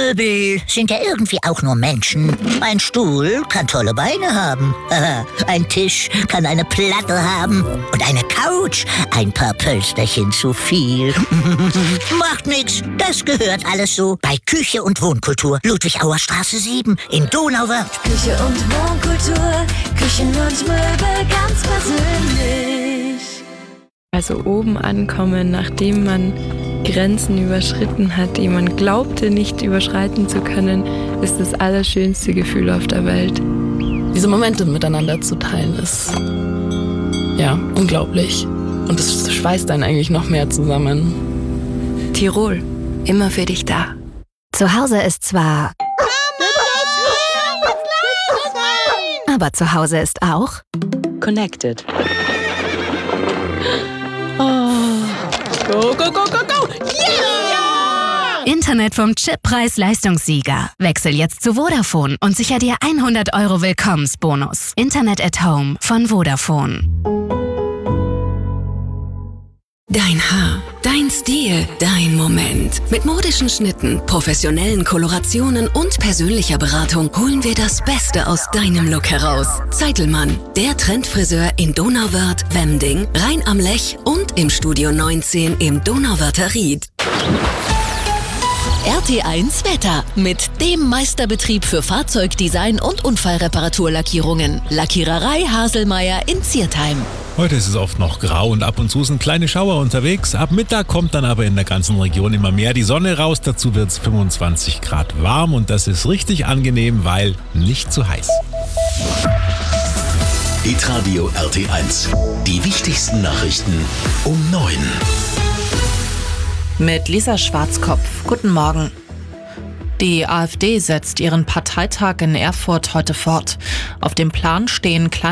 Möbel sind ja irgendwie auch nur Menschen. Ein Stuhl kann tolle Beine haben. Ein Tisch kann eine Platte haben. Und eine Couch ein paar Pölsterchen zu viel. Macht nix, das gehört alles so. Bei Küche und Wohnkultur, Ludwig-Auer Straße 7 in Donauwörth. Küche und Wohnkultur, Küchen und Möbel ganz persönlich. Also oben ankommen, nachdem man Grenzen überschritten hat, die man glaubte nicht überschreiten zu können, ist das allerschönste Gefühl auf der Welt. Diese Momente miteinander zu teilen ist, ja, unglaublich. Und es schweißt einen eigentlich noch mehr zusammen. Tirol, immer für dich da. Zu Hause ist zwar... Aber zu Hause ist auch... Connected. Go, go, go, go, go! Yeah! Internet vom Chip-Preis-Leistungssieger. Wechsel jetzt zu Vodafone und sicher dir 100 € Willkommensbonus. Internet at Home von Vodafone. Dein Haar, dein Stil, dein Moment. Mit modischen Schnitten, professionellen Kolorationen und persönlicher Beratung holen wir das Beste aus deinem Look heraus. Zeitelmann, der Trendfriseur in Donauwörth, Wemding, Rhein am Lech und im Studio 19 im Donauwörther Ried. RT1 Wetter mit dem Meisterbetrieb für Fahrzeugdesign und Unfallreparaturlackierungen. Lackiererei Haselmeier in Ziertheim. Heute ist es oft noch grau und ab und zu sind kleine Schauer unterwegs. Ab Mittag kommt dann aber in der ganzen Region immer mehr die Sonne raus. Dazu wird es 25 Grad warm und das ist richtig angenehm, weil nicht zu heiß. Hitradio RT1. Die wichtigsten Nachrichten um 9. Mit Lisa Schwarzkopf. Guten Morgen. Die AfD setzt ihren Parteitag in Erfurt heute fort. Auf dem Plan stehen